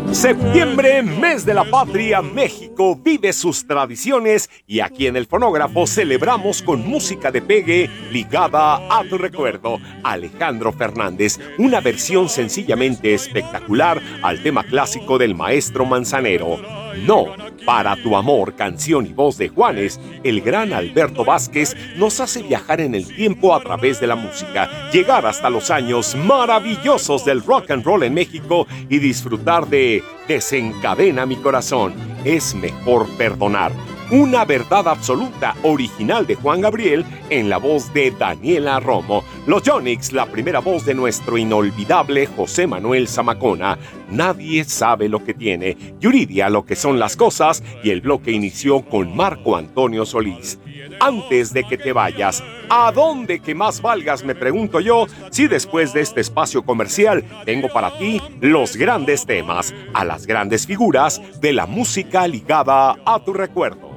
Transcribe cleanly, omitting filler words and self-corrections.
Septiembre, mes de la patria, México vive sus tradiciones y aquí en el fonógrafo celebramos con música de pegue ligada a tu recuerdo. Alejandro Fernández, una versión sencillamente espectacular al tema clásico del maestro Manzanero. No, para tu amor, canción y voz de Juanes, el gran Alberto Vázquez nos hace viajar en el tiempo a través de la música, llegar hasta los años maravillosos del rock and roll en México y disfrutar de Desencadena mi corazón, es mejor perdonar. Una verdad absoluta, original de Juan Gabriel en la voz de Daniela Romo. Los Yonix, la primera voz de nuestro inolvidable José Manuel Zamacona. Nadie sabe lo que tiene. Yuridia, lo que son las cosas. Y el bloque inició con Marco Antonio Solís. Antes de que te vayas, ¿a dónde que más valgas? Me pregunto yo, si después de este espacio comercial tengo para ti los grandes temas, a las grandes figuras de la música ligada a tu recuerdo.